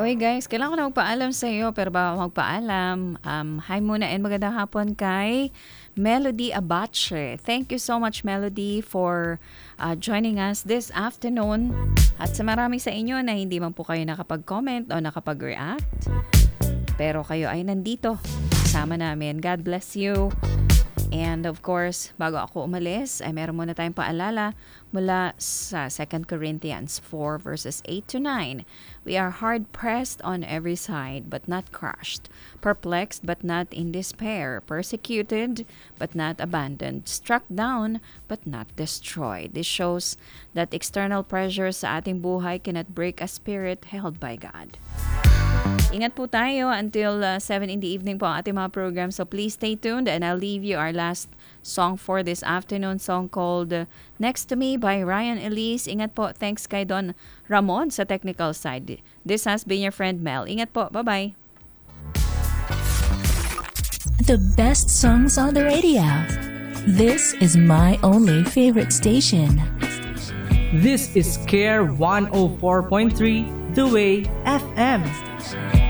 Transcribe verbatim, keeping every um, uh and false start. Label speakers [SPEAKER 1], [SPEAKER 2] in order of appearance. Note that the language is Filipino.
[SPEAKER 1] Uy guys, kailangan ko na magpaalam sa iyo pero bago ako magpaalam, um, hi muna and magandang hapon kay Melody Abache. Thank you so much Melody for uh, joining us this afternoon. At sa marami sa inyo na hindi man po kayo nakapag-comment o nakapag-react, pero kayo ay nandito kasama namin. God bless you. And of course, bago ako umalis, ay meron muna tayong paalala mula sa Second Corinthians four verses eight to nine. We are hard-pressed on every side, but not crushed. Perplexed, but not in despair. Persecuted, but not abandoned. Struck down, but not destroyed. This shows that external pressures sa ating buhay cannot break a spirit held by God. Ingat po tayo until uh, seven in the evening po ang ating mga program. So please stay tuned and I'll leave you our last song for this afternoon, song called uh, Next to Me by Ryan Elise. Ingat po. Thanks kay Don Ramon sa technical side. This has been your friend Mel. Ingat po. Bye-bye.
[SPEAKER 2] The best songs on the radio. This is my only favorite station.
[SPEAKER 3] This is Care one oh four point three The Way F M.